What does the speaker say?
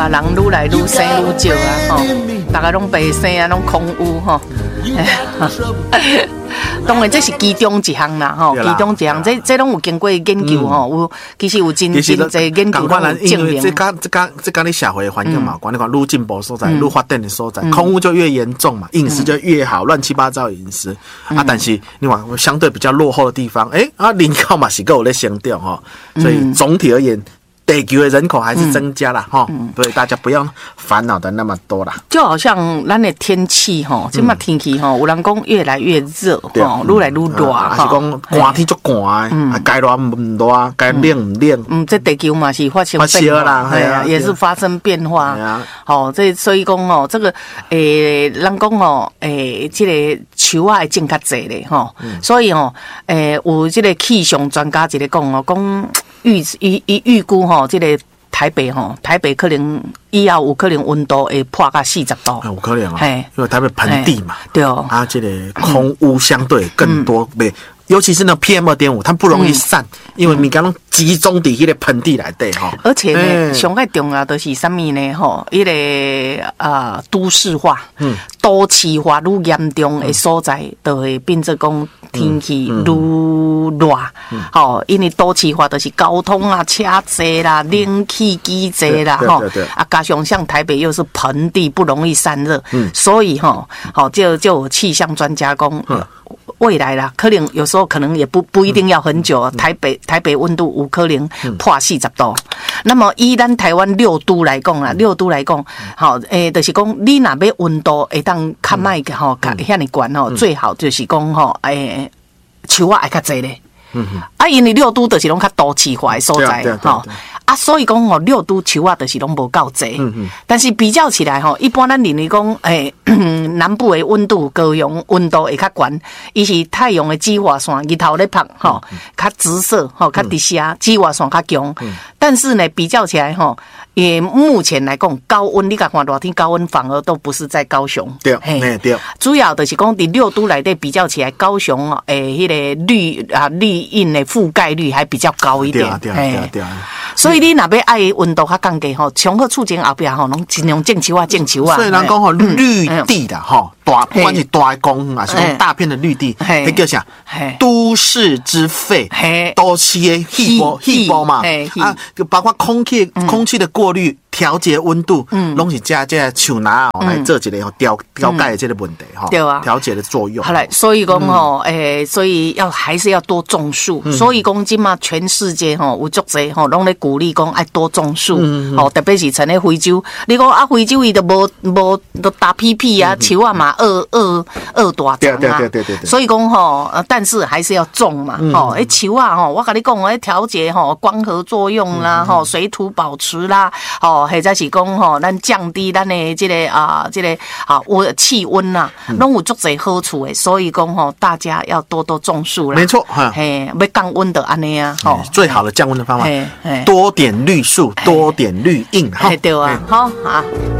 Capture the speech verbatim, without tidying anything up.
啊，人愈来愈生愈少啊，吼，大家拢白生啊，拢空污吼。当然这是其中一项啦，吼，其中一项，这这拢有经过研究吼，有其实有真真侪研究拢有证明。 这跟这跟这跟你社会环境嘛有关，你看愈进步所在，愈发展的所在，空污就越严重嘛，饮食就越好，乱七八糟的饮食啊。但是你看相对比较落后的地方，哎啊，人口嘛是够有在升长哈，所以总体而言。地球的人口还是增加了哈，嗯、所以大家不要烦恼的那么多啦。 就好像咱的天气哈，今嘛天气哈，有人讲越来越热哈，愈来愈热哈。 还是讲寒天足寒的，该热唔热，该冷唔冷。 嗯，这地球嘛是发生变化啦，对啊，也是发生变化。好，这所以讲哦，这个诶，人讲哦，诶，这个树啊会种较济咧吼，所以哦，诶，有这个气象专家一个讲哦，讲。预预预预估吼，这个台北吼，台北可能以后有可能温度会破到四十度， 有可能啊，因为台北盆地嘛， 对哦， 啊，这个空污相对更多，被、嗯、尤其是那 P M 二点五，它不容易散，嗯、因为你刚刚集中伫迄个盆地内底哈。 而且呢，上个重要就是什么呢？吼，一个啊、呃、都市化，嗯，都市化愈严重的所在，就会变做讲天气愈热，吼，因为都市化就是交通啊、车多啦、冷气机多啦，吼，啊，加上像台北又是盆地，不容易散热，嗯，所以吼，好就就有气象专家讲。嗯未来啦，可能有时候可能也不不一定要很久。嗯、台北台北温度有可能破四十度。嗯、那么以咱台湾六都来讲啦，六都来讲，好、嗯，诶、欸，就是讲你若要温度会当较歹个吼，较遐尼悬吼，最好就是讲吼，诶、欸，树仔会较济咧。嗯、啊，因为六都就是拢较都市化的所在，吼。啊，所以讲吼，六都树啊，就是拢无够济。嗯嗯。但是比较起来吼，一般咱认为讲，诶、欸，南部的温度、高雄温度会较悬，伊是太阳的紫外线日头咧晒吼，较直射吼，较直射，紫外线较强。嗯、但是呢，比较起来吼，也目前来讲，高温你甲看热天高温反而都不是在高雄。 对，嘿对。 主要就是讲，伫六都内底比较起来，高雄哦，诶，迄个绿啊绿荫的覆盖率还比较高一点。 对对对对。 所以你若要爱温度较降低吼，上好厝前后壁吼，拢尽量种树啊，种树啊。 所以人讲吼，绿地的吼，大不管是大公园啊，是讲大片的绿地，迄叫啥？都市之肺，都市的气波气波嘛，啊，包括空气空气的过滤。调节温度，嗯，拢是加这树拿哦来做一个调调解这个问题哈，对啊，调节的作用。好嘞， 所以讲吼，诶，所以要还是要多种树。所以讲，今嘛全世界吼有足侪吼，拢咧鼓励讲爱多种树，吼，特别是像咧非洲，你讲啊，非洲伊都无无都打屁屁啊，树啊嘛二二二大丛啊，对对对对对。所以讲吼，但是还是要种嘛，吼，诶，树啊吼，我跟你讲，诶，调节吼光合作用啦，吼，水土保持啦，吼。或者是讲吼，咱降低咱的这个啊，这个啊温气温呐，拢有足侪好处的。所以讲吼，大家要多多种树啦。 没错，哈， 嘿，要降温的安尼啊，吼， 最好的降温的方法，多点绿树，多点绿荫，哈， 对啊，好啊。